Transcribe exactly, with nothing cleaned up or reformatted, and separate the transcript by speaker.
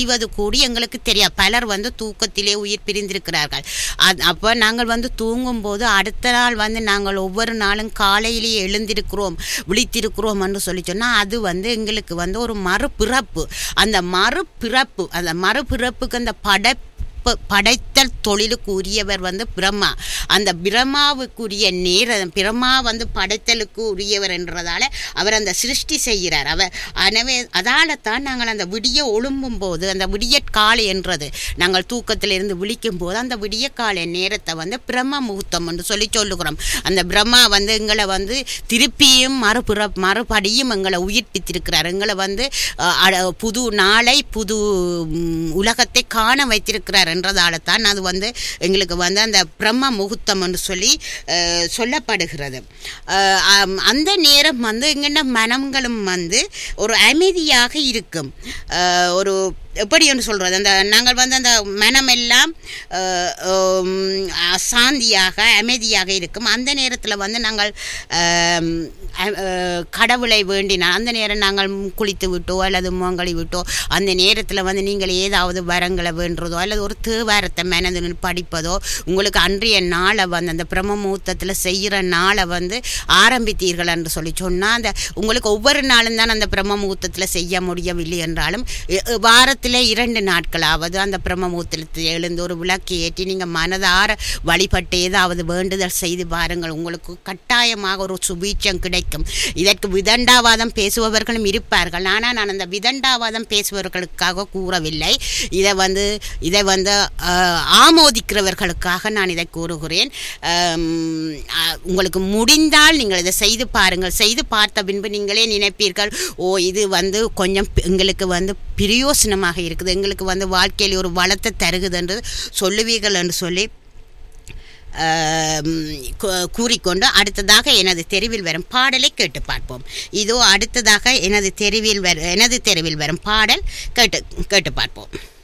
Speaker 1: ஒளிவது கூடி எங்களுக்கு தெரியாது. பலர் வந்து தூக்கத்திலே உயிர் பிரிந்திருக்கிறார்கள். அப்போ நாங்கள் வந்து தூங்கும்போது அடுத்த நாள் வந்து நாங்கள் ஒவ்வொரு நாளும் காலையிலேயே எழுந்திருக்கிறோம் விழித்திருக்கிறோம் என்று சொல்லி சொன்னால் அது வந்து எங்களுக்கு வந்து ஒரு மறுபிறப்பு. அந்த மறுபிறப்பு அந்த மறுபிறப்புக்கு அந்த படை படைத்தல் தொழிலுக்கு உரியவர் வந்து பிரம்மா. அந்த பிரம்மாவுக்குரிய நேரம் பிரம்மா வந்து படைத்தலுக்கு உரியவர் என்றதால அவர் அந்த சிருஷ்டி செய்கிறார். அவர் எனவே அதால தான் நாங்கள் அந்த விடிய ஒழும்பும் போது அந்த விடியற்காலை என்றது நாங்கள் தூக்கத்திலிருந்து விழிக்கும் போது அந்த விடியற்காலை நேரத்தை வந்து பிரம்ம முகூர்த்தம் என்று சொல்லி சொல்லுகிறோம். அந்த பிரம்மா வந்து எங்களை வந்து திருப்பியும் மறுபிற மறுபடியும் எங்களை உயிர்ப்பித்திருக்கிறார். எங்களை வந்து புது நாளை புது உலகத்தை காண வைத்திருக்கிறார் என்றதால தான் அது வந்து எங்களுக்கு வந்து அந்த பிரம்ம முகூர்த்தம் என்று சொல்லி சொல்லப்படுகிறது. அந்த நேரம் வந்து எங்கள்ட மனங்களும் வந்து ஒரு அமைதியாக இருக்கும். ஒரு எப்படி என்று சொல்கிறது அந்த நாங்கள் வந்து அந்த மனமெல்லாம் சாந்தியாக அமைதியாக இருக்கும். அந்த நேரத்தில் வந்து நாங்கள் கடவுளை வேண்டினால் அந்த நேரம் நாங்கள் குளித்து விட்டோ அல்லது முகங்கழி விட்டோ அந்த நேரத்தில் வந்து நீங்கள் ஏதாவது வரங்களை வேண்டுறதோ அல்லது ஒரு தேவாரத்தை மனதில் படிப்பதோ உங்களுக்கு அன்றைய நாளை வந்து அந்த பிரம்ம முகூர்த்தத்தில் செய்கிற நாளை வந்து ஆரம்பித்தீர்கள் என்று சொல்லி சொன்னால் அந்த உங்களுக்கு ஒவ்வொரு நாளும் தான் அந்த பிரம்ம முகூர்த்தத்தில் செய்ய முடியவில்லை என்றாலும் வாரத்தில் இரண்டு நாட்களாவது அந்த பிரம்ம முகூர்த்தத்தில் எழுந்து ஒரு விளக்கு ஏற்றி நீங்கள் மனதார வழிபட்டு ஏதாவது வேண்டுதல் செய்து பாருங்கள். உங்களுக்கு கட்டாயமாக ஒரு சுபீட்சம் கிடைக்கும். இதற்கு விதண்டாவாதம் பேசுபவர்களும் இருப்பார்கள். ஆனால் நான் அந்த விதண்டாவாதம் பேசுபவர்களுக்காக கூறவில்லை. இதை வந்து இதை வந்து ஆமோதிக்கிறவர்களுக்காக நான் இதை கூறுகிறேன். உங்களுக்கு முடிந்தால் நீங்கள் இதை செய்து பாருங்கள். செய்து பார்த்த பின்பு நீங்களே நினைப்பீர்கள், ஓ இது வந்து கொஞ்சம் எங்களுக்கு வந்து பிரயோசனமாக இருக்குது, எங்களுக்கு வந்து வாழ்க்கையில் ஒரு வளத்தை தருகுது என்று சொல்லுவீர்கள் என்று சொல்லி கூறிக்கொண்டு அடுத்ததாக எனது தெருவில் வரும் பாடலை கேட்டு பார்ப்போம். இதோ அடுத்ததாக எனது தெருவில் வர எனது தெருவில் வரும் பாடல் கேட்டு கேட்டு பார்ப்போம்.